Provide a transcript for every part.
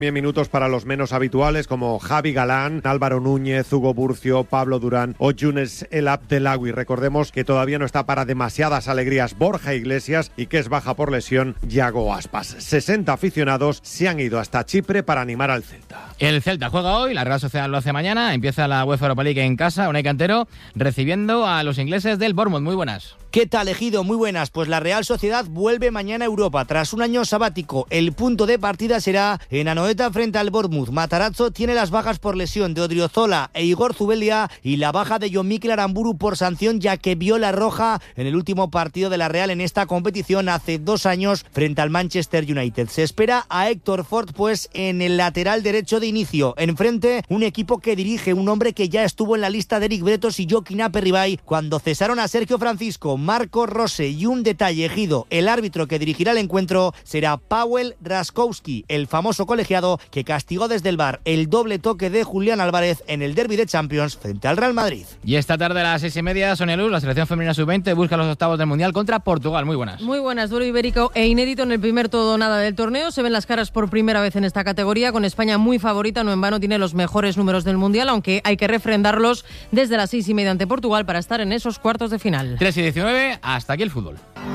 10 minutos para los menos habituales como Javi Galán, Álvaro Núñez, Hugo Burcio, Pablo Durán o Younes El Abdelawi. Recordemos que todavía no está para demasiadas alegrías Borja Iglesias y que es baja por lesión Yago Aspas. 60 aficionados se han ido hasta Chipre para animar al Celta. El Celta juega hoy, la Real Sociedad lo hace mañana, empieza la UEFA Europa League en casa, Unai Cantero recibiendo a los ingleses del Bournemouth. Muy buenas. ¿Qué tal, Ejido? Muy buenas. Pues la Real Sociedad vuelve mañana a Europa. Tras un año sabático, el punto de partida será en Anoeta frente al Bournemouth. Matarazzo tiene las bajas por lesión de Odriozola e Igor Zubelia y la baja de Jon Mikel Aramburu por sanción, ya que vio la roja en el último partido de la Real en esta competición hace 2 años frente al Manchester United. Se espera a Héctor Ford pues en el lateral derecho de inicio. Enfrente, un equipo que dirige un hombre que ya estuvo en la lista de Eric Bretos y Joaquín Aperribay cuando cesaron a Sergio Francisco, Marco Rose. Y un detalle, Ejido: el árbitro que dirigirá el encuentro será Paweł Raskowski, el famoso colegiado que castigó desde el VAR el doble toque de Julián Álvarez en el derbi de Champions frente al Real Madrid. Y esta tarde a las 6:30, Sonia Luz, la selección femenina sub-20 busca los octavos del Mundial contra Portugal. Muy buenas. Muy buenas, duelo ibérico e inédito en el primer todo nada del torneo. Se ven las caras por primera vez en esta categoría, con España muy favorita, no en vano tiene los mejores números del Mundial, aunque hay que refrendarlos desde las 6:30 ante Portugal para estar en esos cuartos de final. 3:19, hasta aquí el fútbol.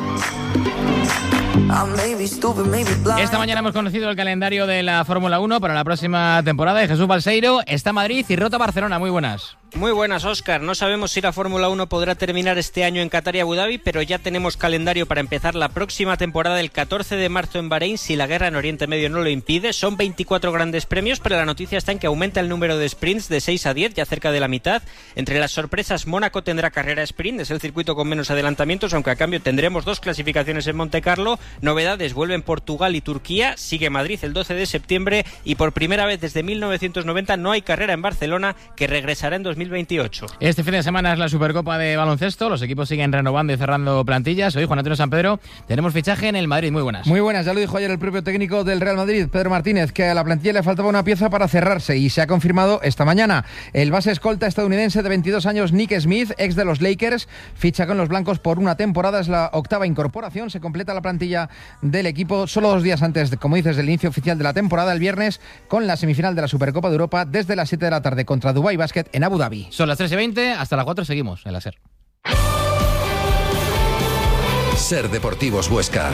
Esta mañana hemos conocido el calendario de la Fórmula 1 para la próxima temporada y Jesús Balseiro está Madrid y Rota Barcelona. Muy buenas. Muy buenas, Óscar. No sabemos si la Fórmula 1 podrá terminar este año en Qatar y Abu Dhabi, pero ya tenemos calendario para empezar la próxima temporada el 14 de marzo en Bahrein, si la guerra en Oriente Medio no lo impide. Son 24 grandes premios, pero la noticia está en que aumenta el número de sprints de 6 a 10, ya cerca de la mitad. Entre las sorpresas, Mónaco tendrá carrera sprint, es el circuito con menos adelantamientos, aunque a cambio tendremos 2 clasificaciones en Monte Carlo. Novedades, vuelven Portugal y Turquía, sigue Madrid el 12 de septiembre y por primera vez desde 1990 no hay carrera en Barcelona, que regresará en 2028. Este fin de semana es la Supercopa de baloncesto, los equipos siguen renovando y cerrando plantillas. Hoy, Juan Antonio San Pedro, tenemos fichaje en el Madrid. Muy buenas. Muy buenas, ya lo dijo ayer el propio técnico del Real Madrid, Pedro Martínez, que a la plantilla le faltaba una pieza para cerrarse y se ha confirmado esta mañana. El base escolta estadounidense de 22 años, Nick Smith, ex de los Lakers, ficha con los blancos por una temporada, es la 8ª incorporación, se completa la plantilla del equipo solo 2 días antes, como dices, del inicio oficial de la temporada, el viernes, con la semifinal de la Supercopa de Europa desde las 7 de la tarde contra Dubai Basket en Abu Dhabi. Son las 3:20, hasta las 4 seguimos en la SER. SER Deportivos Huesca.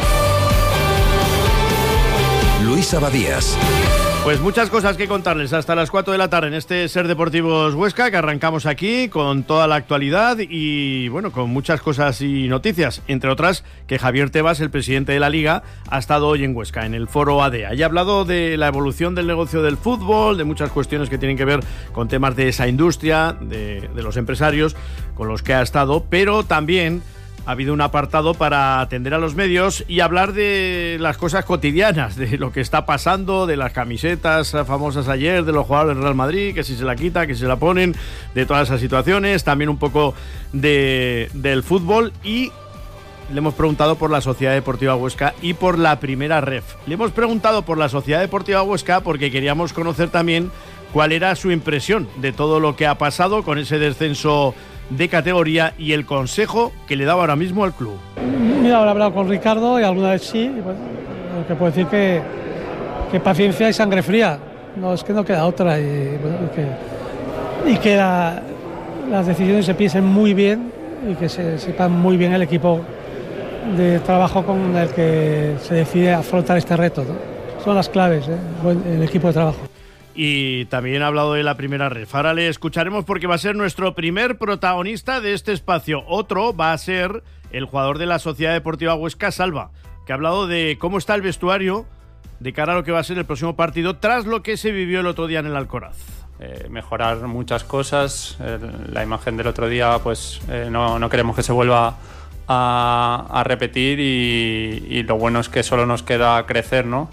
Luis Abadías. Pues muchas cosas que contarles hasta las 4 de la tarde en este SER Deportivos Huesca, que arrancamos aquí con toda la actualidad y bueno, con muchas cosas y noticias, entre otras que Javier Tebas, el presidente de la Liga, ha estado hoy en Huesca, en el foro ADEA, y ha hablado de la evolución del negocio del fútbol, de muchas cuestiones que tienen que ver con temas de esa industria, de los empresarios con los que ha estado, pero también ha habido un apartado para atender a los medios y hablar de las cosas cotidianas, de lo que está pasando, de las camisetas famosas ayer, de los jugadores del Real Madrid, que si se la quita, que si se la ponen, de todas esas situaciones, también un poco del fútbol, y le hemos preguntado por la Sociedad Deportiva Huesca y por la Primera Ref. Le hemos preguntado por la Sociedad Deportiva Huesca porque queríamos conocer también cuál era su impresión de todo lo que ha pasado con ese descenso de categoría y el consejo que le daba ahora mismo al club. Mira, he hablado con Ricardo y alguna vez sí, pues, lo que puedo decir que paciencia y sangre fría, no es que no queda otra, y que las decisiones se piensen muy bien y que se sepan muy bien el equipo de trabajo con el que se decide afrontar este reto, ¿no? Son las claves, el equipo de trabajo. Y también ha hablado de la Primera Ref. Ahora le escucharemos porque va a ser nuestro primer protagonista de este espacio. Otro va a ser el jugador de la Sociedad Deportiva Huesca, Salva, que ha hablado de cómo está el vestuario de cara a lo que va a ser el próximo partido tras lo que se vivió el otro día en el Alcoraz. Mejorar muchas cosas. La imagen del otro día, pues no queremos que se vuelva a repetir y lo bueno es que solo nos queda crecer, ¿no?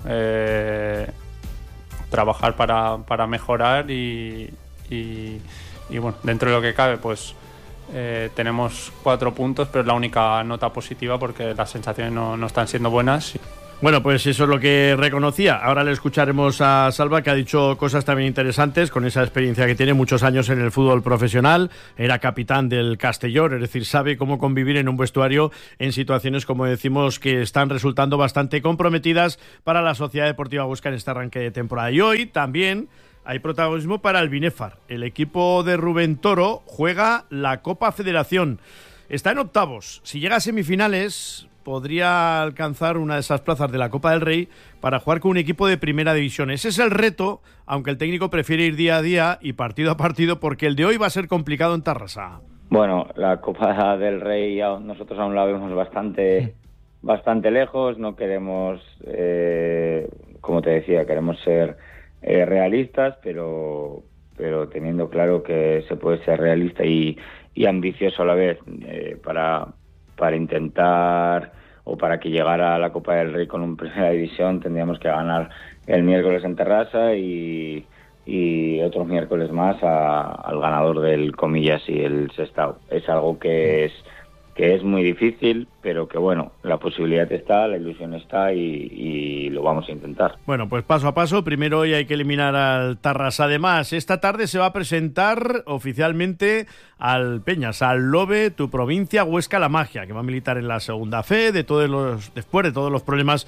Trabajar para mejorar y bueno, dentro de lo que cabe, pues tenemos 4 puntos, pero es la única nota positiva porque las sensaciones no están siendo buenas. Bueno, pues eso es lo que reconocía. Ahora le escucharemos a Salva, que ha dicho cosas también interesantes con esa experiencia que tiene, muchos años en el fútbol profesional. Era capitán del Castellón, es decir, sabe cómo convivir en un vestuario en situaciones, como decimos, que están resultando bastante comprometidas para la Sociedad Deportiva Huesca en este arranque de temporada. Y hoy también hay protagonismo para el Binefar. El equipo de Rubén Toro juega la Copa Federación. Está en octavos. Si llega a semifinales, podría alcanzar una de esas plazas de la Copa del Rey para jugar con un equipo de primera división. Ese es el reto, aunque el técnico prefiere ir día a día y partido a partido, porque el de hoy va a ser complicado en Tarrasa. Bueno, la Copa del Rey nosotros aún la vemos bastante lejos. No queremos, como te decía, queremos ser realistas, pero teniendo claro que se puede ser realista y ambicioso a la vez, para intentar, o para que llegara a la Copa del Rey con un primera división, tendríamos que ganar el miércoles en Tarrasa y otros miércoles más al ganador del Comillas y el Sestao. Es algo que es muy difícil, pero que bueno, la posibilidad está, la ilusión está y lo vamos a intentar. Bueno, pues paso a paso. Primero hoy hay que eliminar al Tarrasa. Además, esta tarde se va a presentar oficialmente al Peñas, al Lobe, tu provincia, Huesca La Magia, que va a militar en la segunda fe después de todos los problemas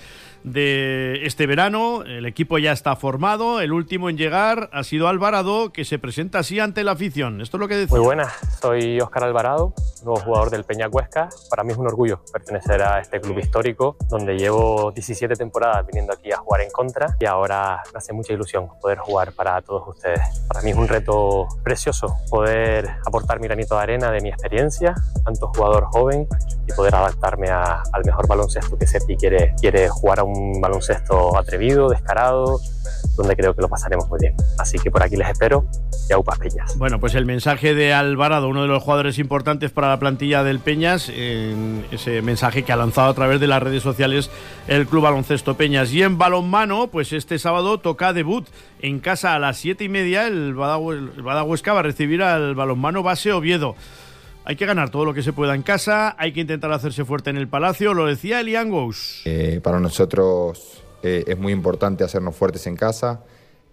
de este verano. El equipo ya está formado. El último en llegar ha sido Alvarado, que se presenta así ante la afición. Esto es lo que decía. Muy buenas, soy Óscar Alvarado, nuevo jugador del Peñas Huesca. Para mí es un orgullo pertenecer a este club histórico, donde llevo 17 temporadas viniendo aquí a jugar en contra, y ahora me hace mucha ilusión poder jugar para todos ustedes. Para mí es un reto precioso poder aportar mi granito de arena de mi experiencia, tanto jugador joven, y poder adaptarme al mejor baloncesto que Sepi quiere jugar, a un baloncesto atrevido, descarado, donde creo que lo pasaremos muy bien. Así que por aquí les espero y aupas Peñas. Bueno, pues el mensaje de Alvarado, uno de los jugadores importantes para la plantilla del Peñas, en ese mensaje que ha lanzado a través de las redes sociales el Club Baloncesto Peñas. Y en balonmano, pues este sábado toca debut en casa a las 7:30. El Bada Huesca va a recibir al Balonmano Base Oviedo. Hay que ganar todo lo que se pueda en casa, hay que intentar hacerse fuerte en el Palacio, lo decía Elian Gous. Para nosotros es muy importante hacernos fuertes en casa,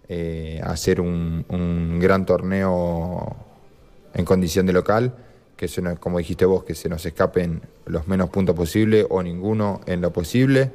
hacer un gran torneo en condición de local, que como dijiste vos, que se nos escapen los menos puntos posible o ninguno en lo posible,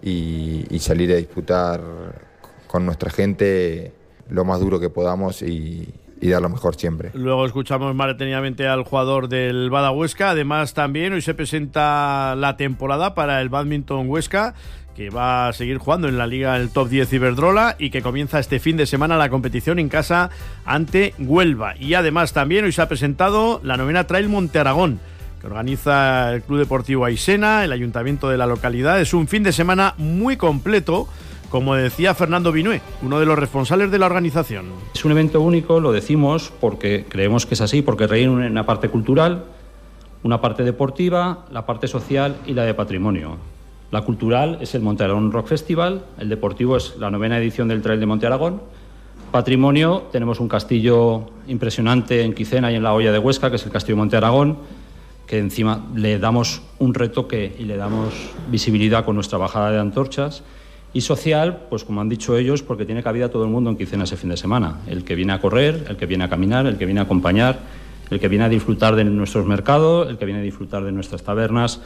y salir a disputar con nuestra gente lo más duro que podamos y dar lo mejor siempre. Luego escuchamos más detenidamente al jugador del Bada Huesca. Además, también hoy se presenta la temporada para el Badminton Huesca, que va a seguir jugando en la Liga del Top 10 Iberdrola y que comienza este fin de semana la competición en casa ante Huelva. Y además también hoy se ha presentado la 9ª Trail Monte Aragón, que organiza el Club Deportivo Aisena, el ayuntamiento de la localidad. Es un fin de semana muy completo, como decía Fernando Binué, uno de los responsables de la organización. Es un evento único, lo decimos porque creemos que es así, porque reúne una parte cultural, una parte deportiva, la parte social y la de patrimonio. La cultural es el Monte Aragón Rock Festival, el deportivo es la 9ª edición del Trail de Monte Aragón. Patrimonio, tenemos un castillo impresionante en Quicena y en la Hoya de Huesca, que es el Castillo de Monte Aragón, que encima le damos un retoque y le damos visibilidad con nuestra bajada de antorchas. Y social, pues como han dicho ellos, porque tiene cabida todo el mundo en Quicena ese fin de semana. El que viene a correr, el que viene a caminar, el que viene a acompañar, el que viene a disfrutar de nuestros mercados, el que viene a disfrutar de nuestras tabernas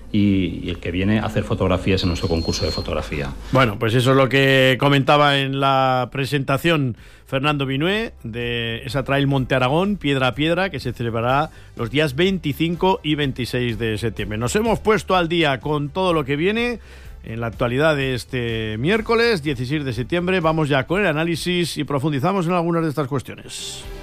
y el que viene a hacer fotografías en nuestro concurso de fotografía. Bueno, pues eso es lo que comentaba en la presentación Fernando Binué de esa Trail Monte Aragón, piedra a piedra, que se celebrará los días 25 y 26 de septiembre. Nos hemos puesto al día con todo lo que viene en la actualidad de este miércoles 16 de septiembre. Vamos ya con el análisis y profundizamos en algunas de estas cuestiones.